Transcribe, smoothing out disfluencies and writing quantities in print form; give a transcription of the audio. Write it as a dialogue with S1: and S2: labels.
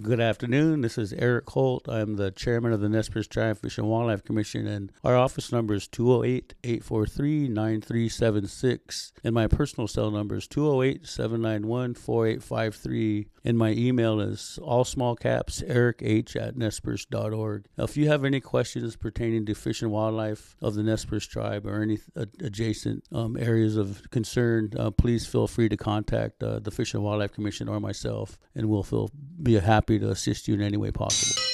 S1: Good afternoon. This is Eric Holt. I'm the chairman of the Nez Perce Tribe Fish and Wildlife Commission, and our office number is 208-843-9376, and my personal cell number is 208-791-4853, and my email is all small caps erich@nezperce.org. Now, if you have any questions pertaining to fish and wildlife of the Nez Perce Tribe or any adjacent areas of concern, please feel free to contact the Fish and Wildlife Commission or myself, and we'll be happy to assist you in any way possible.